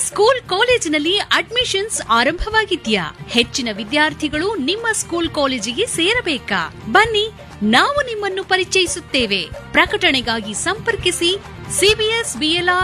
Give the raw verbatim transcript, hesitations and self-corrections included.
School ಕಾಲೇಜಿನಲ್ಲಿ admissions ಆರಂಭವಾಗಿದ್ಯಾ? ಹೆಚ್ಚಿನ ವಿದ್ಯಾರ್ಥಿಗಳು ನಿಮ್ಮ ಸ್ಕೂಲ್ ಕಾಲೇಜಿಗೆ ಸೇರಬೇಕಾ? ಬನ್ನಿ, ನಾವು ನಿಮ್ಮನ್ನು ಪರಿಚಯಿಸುತ್ತೇವೆ. ಪ್ರಕಟಣೆಗಾಗಿ ಸಂಪರ್ಕಿಸಿ ಸಿಬಿಎಸ್ ಬಿಎಲ್ಆರ್